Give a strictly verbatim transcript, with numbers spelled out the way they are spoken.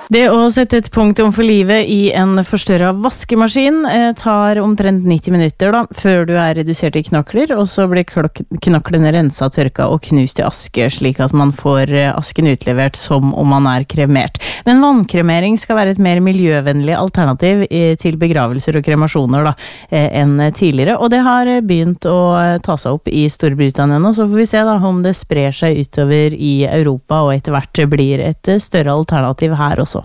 Det å sette et punktum for livet i en forstørret vaskemaskin eh, tar omtrent nitti minutter da, før du er redusert i knokler, og så blir knoklene renset, tørka og knust i aske, slik at man får asken utlevert som om man er kremert. Men vannkremering skal være et mer miljøvennlig alternativ eh, til begravelser og kremasjoner da, eh, enn tidligere, og det har begynt å ta seg opp i Storbritannia nå, så får vi se da, om det sprer seg utover i Europa, og etter hvert blir et større alternativ her også.